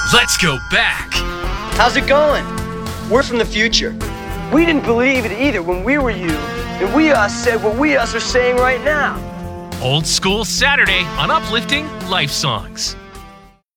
Let's go back. How's it going? We're from the future. We didn't believe it either when we were you. And we us said what we us are saying right now. Old School Saturday on Uplifting Life Songs.